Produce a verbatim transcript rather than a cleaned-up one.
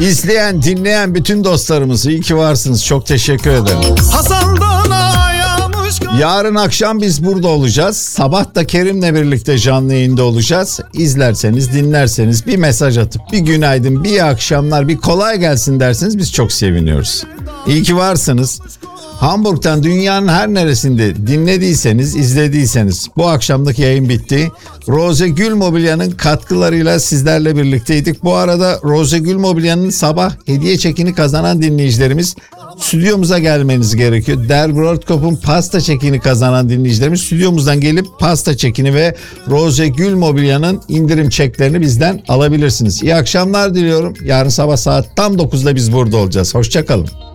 İzleyen, dinleyen bütün dostlarımız iyi ki varsınız. Çok teşekkür ederim. Yarın akşam biz burada olacağız. Sabah da Kerim'le birlikte canlı yayında olacağız. İzlerseniz, dinlerseniz, bir mesaj atıp bir günaydın, bir iyi akşamlar, bir kolay gelsin derseniz biz çok seviniyoruz. İyi ki varsınız. Hamburg'dan dünyanın her neresinde dinlediyseniz, izlediyseniz bu akşamdaki yayın bitti. Rose Gül Mobilya'nın katkılarıyla sizlerle birlikteydik. Bu arada Rose Gül Mobilya'nın sabah hediye çekini kazanan dinleyicilerimiz stüdyomuza gelmeniz gerekiyor. Der Grotkop'un pasta çekini kazanan dinleyicilerimiz stüdyomuzdan gelip pasta çekini ve Rose Gül Mobilya'nın indirim çeklerini bizden alabilirsiniz. İyi akşamlar diliyorum. Yarın sabah saat tam dokuzda biz burada olacağız. Hoşça kalın.